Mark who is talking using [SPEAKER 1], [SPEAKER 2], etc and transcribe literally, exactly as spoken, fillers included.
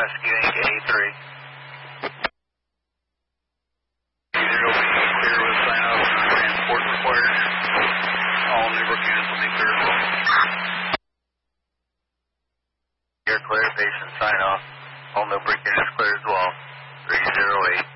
[SPEAKER 1] Rescue Inc A three. Zero being clear with sign off. Transport required. All Newburgh units will be clear as well. You're clear. Patient sign off. All Newburgh units clear as well. three zero eight.